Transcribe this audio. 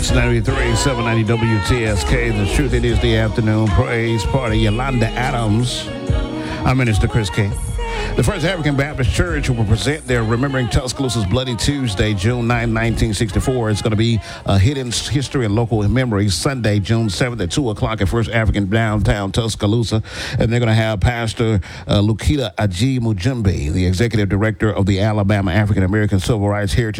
It's 93, 790 WTSK. The truth, it is the afternoon praise party. Yolanda Adams. I'm Minister Chris King. The First African Baptist Church will present their Remembering Tuscaloosa's Bloody Tuesday, June 9, 1964. It's going to be a hidden history and local memory Sunday, June 7th at 2 o'clock at First African downtown Tuscaloosa. And they're going to have Pastor Lukita Aji Mujumbe, the executive director of the Alabama African American Civil Rights Heritage